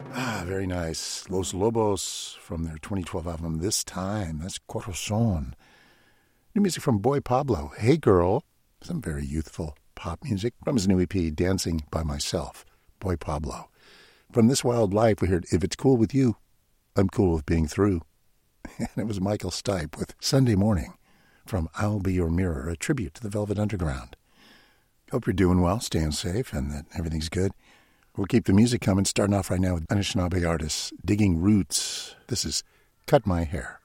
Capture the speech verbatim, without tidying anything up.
Ah, very nice. Los Lobos from their twenty twelve album, This Time. That's Corazon. New music from Boy Pablo, Hey Girl. Some very youthful pop music from his new E P, Dancing by Myself. Boy Pablo. From This Wild Life, we heard If It's Cool With You, I'm Cool With Being Through. And it was Michael Stipe with Sunday Morning from I'll Be Your Mirror, a tribute to the Velvet Underground. Hope you're doing well, staying safe, and that everything's good. We'll keep the music coming, starting off right now with Anishinaabe artists Digging Roots. This is Cut My Hair.